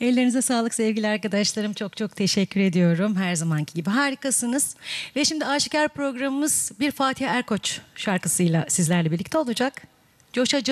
Ellerinize sağlık sevgili arkadaşlarım. Çok çok teşekkür ediyorum. Her zamanki gibi harikasınız. Ve şimdi Aşikar programımız bir Fatih Erkoç şarkısıyla sizlerle birlikte olacak. Coşa